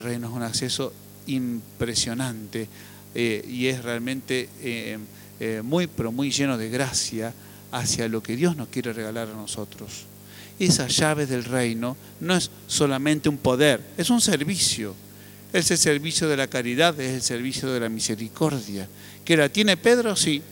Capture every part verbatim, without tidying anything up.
reino es un acceso impresionante eh, y es realmente eh, eh, muy, pero muy lleno de gracia hacia lo que Dios nos quiere regalar a nosotros. Esa llave del reino no es solamente un poder, es un servicio. Es el servicio de la caridad, es el servicio de la misericordia. ¿Que la tiene Pedro? Sí.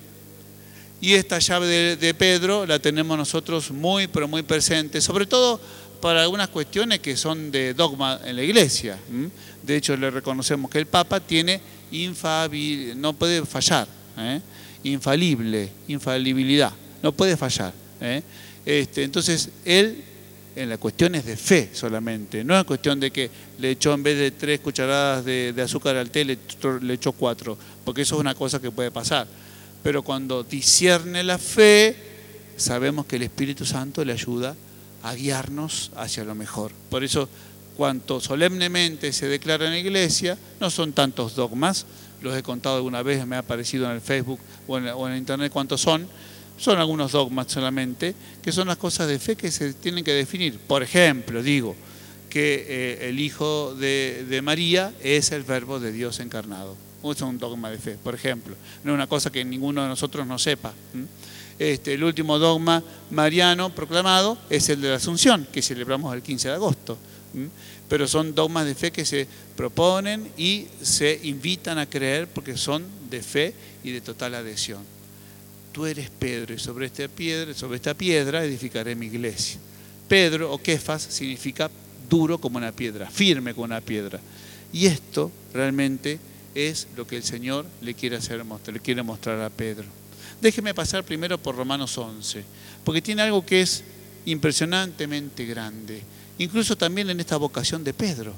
Y esta llave de, de Pedro la tenemos nosotros muy, pero muy presente, sobre todo para algunas cuestiones que son de dogma en la Iglesia. De hecho, le reconocemos que el Papa tiene infalibilidad, no puede fallar, ¿eh? infalible, infalibilidad, no puede fallar. ¿eh? Este, entonces, él, en las cuestiones de fe solamente, no es cuestión de que le echó en vez de tres cucharadas de, de azúcar al té, le, le echó cuatro, porque eso es una cosa que puede pasar. Pero cuando discierne la fe, sabemos que el Espíritu Santo le ayuda a guiarnos hacia lo mejor. Por eso, cuanto solemnemente se declara en la Iglesia, no son tantos dogmas, los he contado alguna vez, me ha aparecido en el Facebook o en, o en el Internet cuántos son, son algunos dogmas solamente, que son las cosas de fe que se tienen que definir. Por ejemplo, digo que eh, el Hijo de, de María es el Verbo de Dios encarnado. Eso es un dogma de fe, por ejemplo. No es una cosa que ninguno de nosotros no sepa. Este, el último dogma mariano proclamado es el de la Asunción, que celebramos el quince de agosto. Pero son dogmas de fe que se proponen y se invitan a creer porque son de fe y de total adhesión. Tú eres Pedro y sobre esta piedra, sobre esta piedra edificaré mi iglesia. Pedro o Kefas significa duro como una piedra, firme como una piedra. Y esto realmente es lo que el Señor le quiere hacer, le quiere mostrar a Pedro. Déjeme pasar primero por Romanos once, porque tiene algo que es impresionantemente grande, incluso también en esta vocación de Pedro.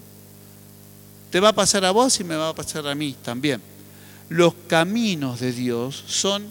Te va a pasar a vos y me va a pasar a mí también. Los caminos de Dios son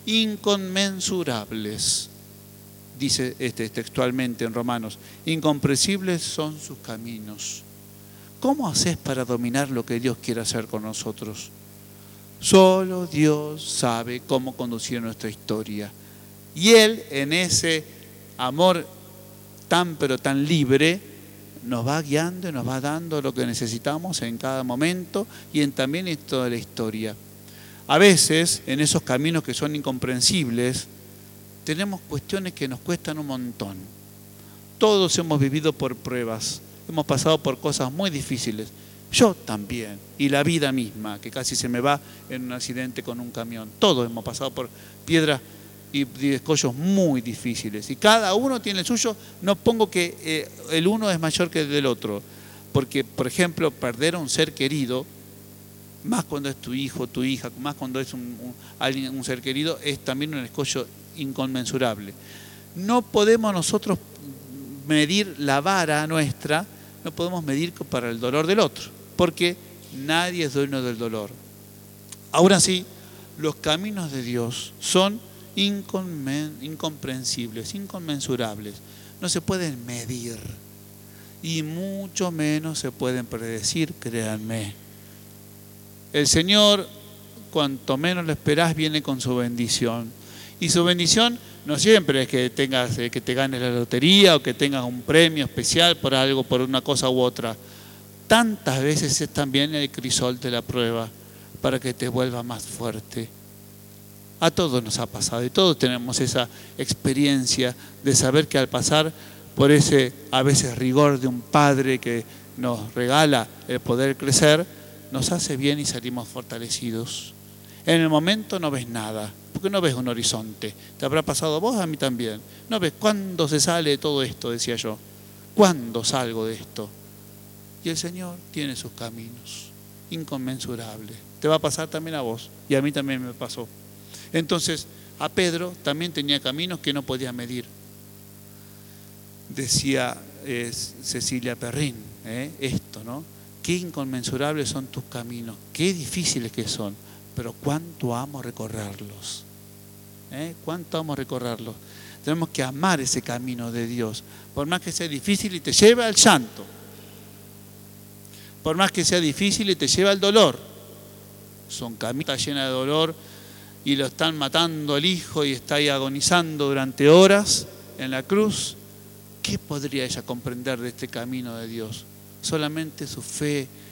inconmensurables, dice este, textualmente en Romanos. Incomprensibles son sus caminos. ¿Cómo haces para dominar lo que Dios quiere hacer con nosotros? Solo Dios sabe cómo conducir nuestra historia. Y Él, en ese amor tan pero tan libre, nos va guiando y nos va dando lo que necesitamos en cada momento y en, también en toda la historia. A veces, en esos caminos que son incomprensibles, tenemos cuestiones que nos cuestan un montón. Todos hemos vivido por pruebas. Hemos pasado por cosas muy difíciles. Yo también. Y la vida misma, que casi se me va en un accidente con un camión. Todos hemos pasado por piedras y escollos muy difíciles. Y cada uno tiene el suyo. No pongo que eh, el uno es mayor que el del otro. Porque, por ejemplo, perder a un ser querido, más cuando es tu hijo, tu hija, más cuando es un, un, alguien, un ser querido, es también un escollo inconmensurable. No podemos nosotros medir la vara nuestra, no podemos medir para el dolor del otro, porque nadie es dueño del dolor. Ahora sí, los caminos de Dios son incomprensibles, inconmensurables, no se pueden medir y mucho menos se pueden predecir, créanme. El Señor, cuanto menos lo esperás, viene con su bendición. Y su bendición no siempre es que tengas, que te ganes la lotería o que tengas un premio especial por algo, por una cosa u otra. Tantas veces es también el crisol de la prueba para que te vuelva más fuerte. A todos nos ha pasado y todos tenemos esa experiencia de saber que al pasar por ese a veces rigor de un padre que nos regala el poder crecer, nos hace bien y salimos fortalecidos. En el momento no ves nada, porque no ves un horizonte. ¿Te habrá pasado a vos? A mí también. No ves cuándo se sale de todo esto, decía yo. ¿Cuándo salgo de esto? Y el Señor tiene sus caminos inconmensurables. Te va a pasar también a vos, y a mí también me pasó. Entonces, a Pedro también tenía caminos que no podía medir. Decía eh, Cecilia Perrín, eh, esto, ¿no? Qué inconmensurables son tus caminos, qué difíciles que son, pero cuánto amo recorrerlos. ¿Eh? Cuánto amo recorrerlos. Tenemos que amar ese camino de Dios, por más que sea difícil y te lleve al llanto, por más que sea difícil y te lleve al dolor. Son caminos llenos de dolor y lo están matando al hijo y está ahí agonizando durante horas en la cruz. ¿Qué podría ella comprender de este camino de Dios? Solamente su fe